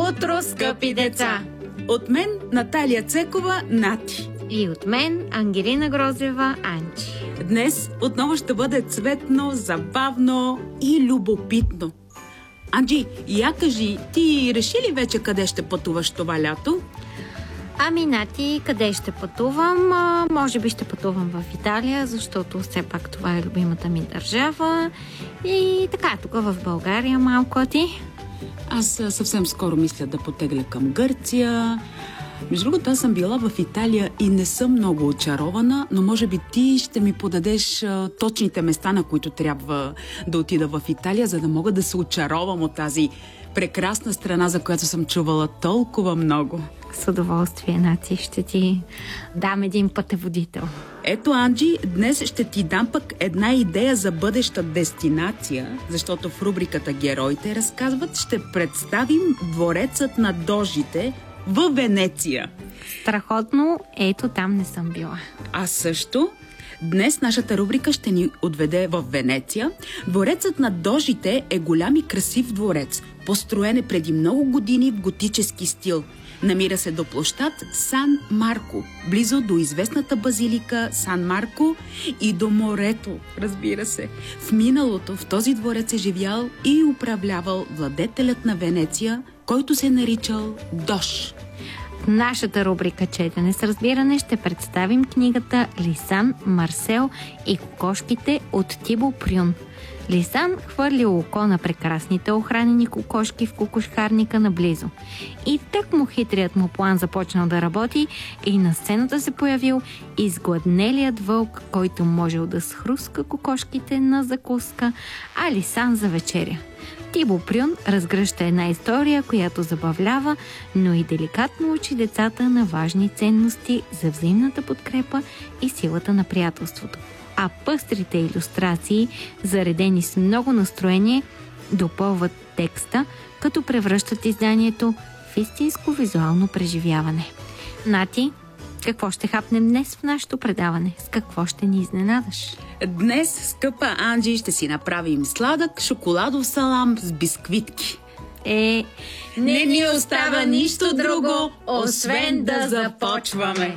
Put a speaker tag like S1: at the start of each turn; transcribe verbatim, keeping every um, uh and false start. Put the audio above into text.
S1: утро, скъпи деца!
S2: От мен Наталия Цекова, Нати.
S1: И от мен Ангелина Грозева, Анчи.
S2: Днес отново ще бъде цветно, забавно и любопитно. Анджи, я кажи, ти реши ли вече къде ще пътуваш това лято?
S1: Ами, Нати, къде ще пътувам? А, може би ще пътувам в Италия, защото все пак това е любимата ми държава. И така, тук в България малко, а ти?
S2: Аз съвсем скоро мисля да потегля към Гърция. Между другото, аз съм била в Италия и не съм много очарована, но може би ти ще ми подадеш а, точните места, на които трябва да отида в Италия, за да мога да се очаровам от тази прекрасна страна, за която съм чувала толкова много.
S1: С удоволствие, Нати, ще ти дам един пътеводител.
S2: Ето, Анджи, днес ще ти дам пък една идея за бъдеща дестинация, защото в рубриката Героите разказват ще представим дворецът на Дожите в Венеция.
S1: Страхотно, ето там не съм била.
S2: А също, днес нашата рубрика ще ни отведе в Венеция. Дворецът на Дожите е голям и красив дворец, построен е преди много години в готически стил. Намира се до площад Сан Марко, близо до известната базилика Сан Марко и до морето, разбира се. В миналото в този дворец е живял и управлявал владетелят на Венеция, който се наричал Дож.
S1: В нашата рубрика Четене с разбиране ще представим книгата Лисан, Марсел и кокошките от Тибо Прюн. Лисан хвърлил око на прекрасните охранени кокошки в кокошкарника наблизо. И так му хитрият му план започнал да работи и на сцената се появил изгладнелият вълк, който можел да схруска кокошките на закуска, а Лисан за вечеря. Тибо Прюн разгръща една история, която забавлява, но и деликатно учи децата на важни ценности за взаимната подкрепа и силата на приятелството. А пъстрите илюстрации, заредени с много настроение, допълват текста, като превръщат изданието в истинско визуално преживяване. Нати, какво ще хапнем днес в нашето предаване? С какво ще ни изненадаш?
S2: Днес, скъпа Анджи, ще си направим сладък шоколадов салам с бисквитки.
S1: Е,
S2: не ни остава нищо друго, освен да започваме.